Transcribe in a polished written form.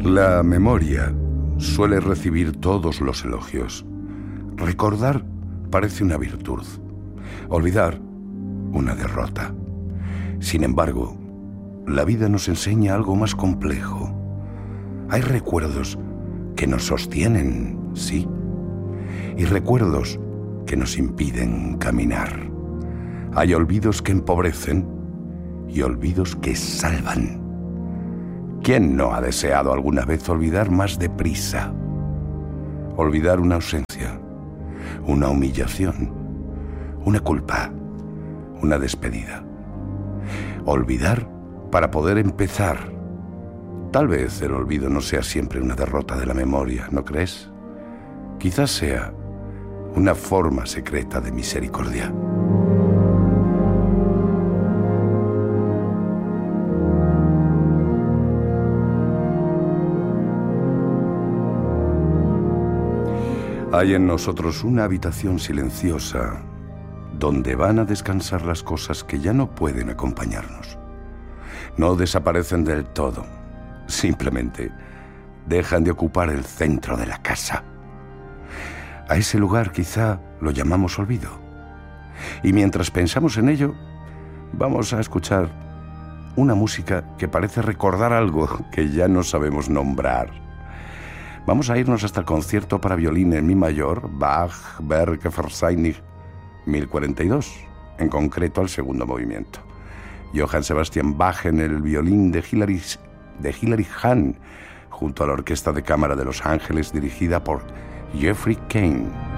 La memoria suele recibir todos los elogios. Recordar parece una virtud. Olvidar, una derrota. Sin embargo, la vida nos enseña algo más complejo. Hay recuerdos que nos sostienen, sí, y recuerdos que nos impiden caminar. Hay olvidos que empobrecen y olvidos que salvan. ¿Quién no ha deseado alguna vez olvidar más deprisa? Olvidar una ausencia, una humillación, una culpa, una despedida. Olvidar para poder empezar. Tal vez el olvido no sea siempre una derrota de la memoria, ¿no crees? Quizás sea una forma secreta de misericordia. Hay en nosotros una habitación silenciosa donde van a descansar las cosas que ya no pueden acompañarnos. No desaparecen del todo, simplemente dejan de ocupar el centro de la casa. A ese lugar quizá lo llamamos olvido. Y mientras pensamos en ello, vamos a escuchar una música que parece recordar algo que ya no sabemos nombrar. Vamos a irnos hasta el concierto para violín en mi mayor, Bach, Berg, Versainig, 1042, en concreto al segundo movimiento. Johann Sebastian Bach en el violín de Hilary Hahn, junto a la Orquesta de Cámara de Los Ángeles dirigida por Jeffrey Kane.